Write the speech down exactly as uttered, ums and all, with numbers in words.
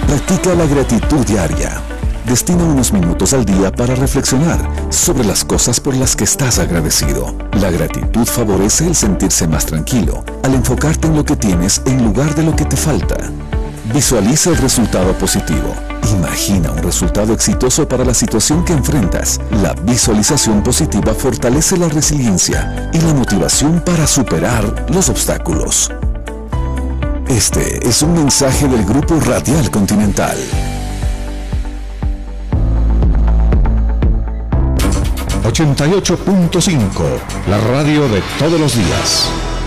Practica la gratitud diaria. Destina unos minutos al día para reflexionar sobre las cosas por las que estás agradecido. La gratitud favorece el sentirse más tranquilo al enfocarte en lo que tienes en lugar de lo que te falta. Visualiza el resultado positivo. Imagina un resultado exitoso para la situación que enfrentas. La visualización positiva fortalece la resiliencia y la motivación para superar los obstáculos. Este es un mensaje del Grupo Radial Continental. ochenta y ocho punto cinco, la radio de todos los días.